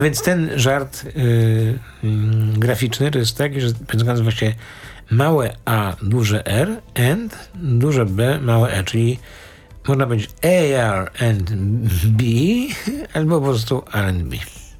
Więc ten żart graficzny to jest taki, że piosenka nazywa się małe A, duże R and duże B, małe E, czyli można powiedzieć AR and B albo po prostu R&B.